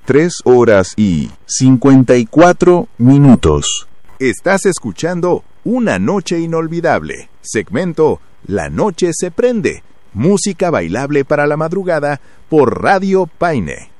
3 horas y 54 minutos. Estás escuchando Una Noche Inolvidable, segmento La Noche se Prende, música bailable para la madrugada por Radio Paine.